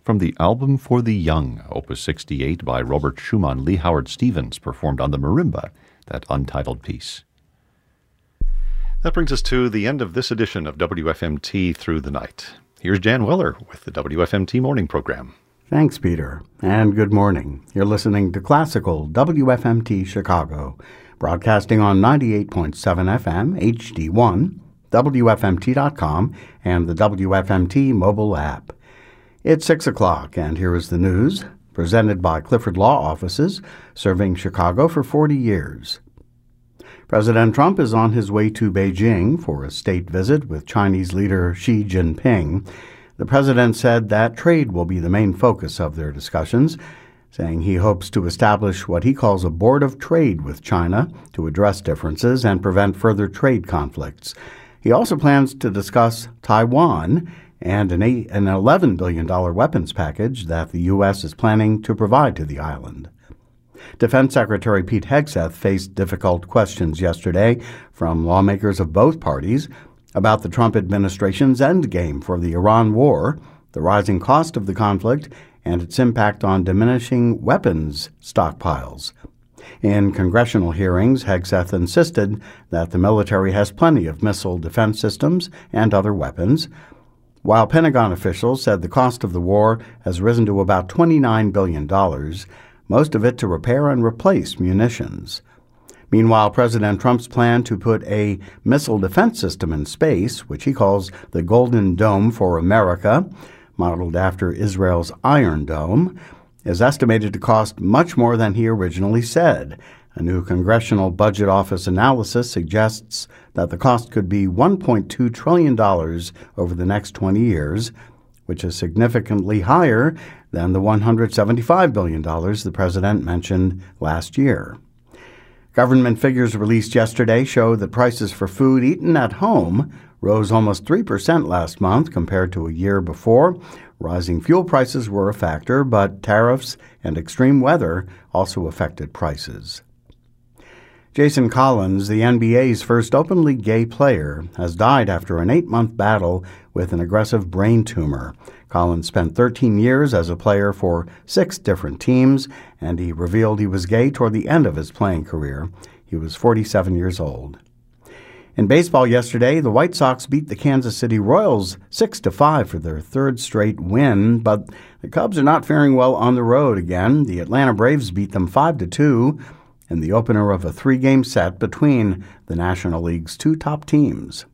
From the album For the Young, Opus 68 by Robert Schumann, Lee Howard Stevens performed on the marimba, that untitled piece. That brings us to the end of this edition of WFMT Through the Night. Here's Jan Weller with the WFMT Morning Program. Thanks, Peter, and good morning. You're listening to Classical WFMT Chicago, broadcasting on 98.7 FM, HD1, WFMT.com, and the WFMT mobile app. It's 6 o'clock, and here is the news, presented by Clifford Law Offices, serving Chicago for 40 years. President Trump is on his way to Beijing for a state visit with Chinese leader Xi Jinping. The president said that trade will be the main focus of their discussions, saying he hopes to establish what he calls a board of trade with China to address differences and prevent further trade conflicts. He also plans to discuss Taiwan and an $11 billion weapons package that the U.S. is planning to provide to the island. Defense Secretary Pete Hegseth faced difficult questions yesterday from lawmakers of both parties about the Trump administration's endgame for the Iran war, the rising cost of the conflict, and its impact on diminishing weapons stockpiles. In congressional hearings, Hegseth insisted that the military has plenty of missile defense systems and other weapons, while Pentagon officials said the cost of the war has risen to about $29 billion, most of it to repair and replace munitions. Meanwhile, President Trump's plan to put a missile defense system in space, which he calls the Golden Dome for America, modeled after Israel's Iron Dome, is estimated to cost much more than he originally said. A new Congressional Budget Office analysis suggests that the cost could be $1.2 trillion over the next 20 years, which is significantly higher than the $175 billion the president mentioned last year. Government figures released yesterday show that prices for food eaten at home rose almost 3% last month compared to a year before. Rising fuel prices were a factor, but tariffs and extreme weather also affected prices. Jason Collins, the NBA's first openly gay player, has died after an 8-month battle with an aggressive brain tumor. Collins spent 13 years as a player for 6 different teams, and he revealed he was gay toward the end of his playing career. He was 47 years old. In baseball yesterday, the White Sox beat the Kansas City Royals 6-5 for their third straight win, but the Cubs are not faring well on the road again. The Atlanta Braves beat them 5-2 in the opener of a 3-game set between the National League's 2 top teams.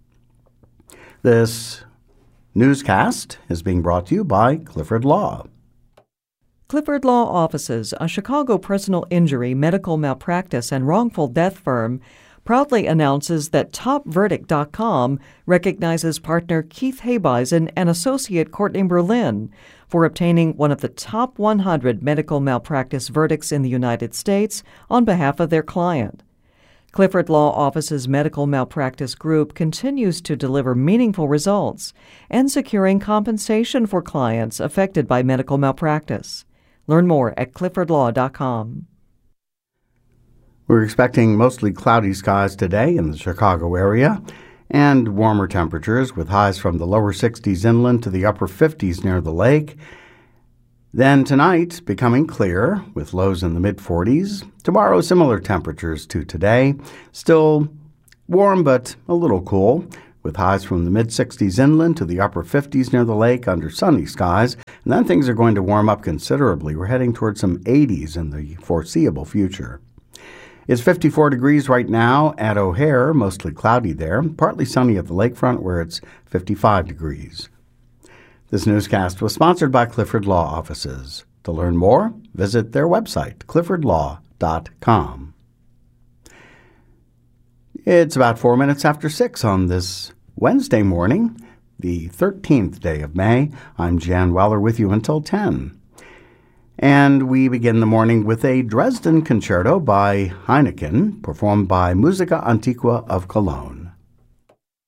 This newscast is being brought to you by Clifford Law. Clifford Law Offices, a Chicago personal injury, medical malpractice, and wrongful death firm, proudly announces that TopVerdict.com recognizes partner Keith Habeisen and associate Courtney Berlin for obtaining one of the top 100 medical malpractice verdicts in the United States on behalf of their client. Clifford Law Office's medical malpractice group continues to deliver meaningful results and securing compensation for clients affected by medical malpractice. Learn more at cliffordlaw.com. We're expecting mostly cloudy skies today in the Chicago area and warmer temperatures with highs from the lower 60s inland to the upper 50s near the lake. Then tonight, becoming clear with lows in the mid-40s. Tomorrow, similar temperatures to today. Still warm but a little cool with highs from the mid-60s inland to the upper 50s near the lake under sunny skies. And then things are going to warm up considerably. We're heading towards some 80s in the foreseeable future. It's 54 degrees right now at O'Hare, mostly cloudy there, partly sunny at the lakefront where it's 55 degrees. This newscast was sponsored by Clifford Law Offices. To learn more, visit their website, cliffordlaw.com. It's about 4 minutes after 6 on this Wednesday morning, the 13th day of May. I'm Jan Weller with you until 10. And we begin the morning with a Dresden Concerto by Heineken, performed by Musica Antiqua of Cologne.